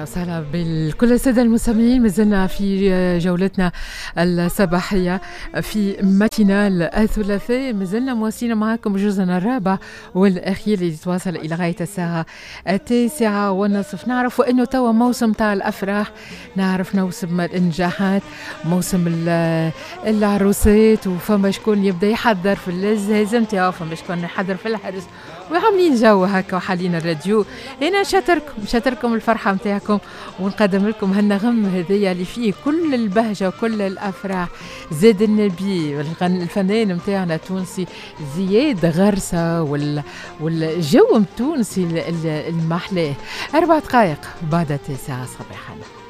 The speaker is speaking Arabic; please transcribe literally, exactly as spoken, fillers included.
أهلا وسهلا بكل السادة المستمعين. مازلنا في جولتنا الصباحية في ماتينال الثلاثاء، مازلنا مواصلين معكم جزءنا الرابع والأخير اللي يتواصل إلى غاية الساعة التاسعة والنصف. نعرف أنه توا موسم تاع الأفراح، نعرف موسم الإنجاحات، موسم العروسات، وفما شكون يبدأ يحضر في الزهازة نتاعو، فما شكون يحضر في الحرس وعاملين جو هكا وحالين الراديو. أنا شاتركم شاتركم الفرحة متاعكم ونقدم لكم هالنغم هذيا اللي فيه كل البهجة وكل الأفراح. زاد النبي الفنان متاعنا التونسي زياد غرسة والجو التونسي المحلاه. أربع دقائق بعد التاسعة صباحا.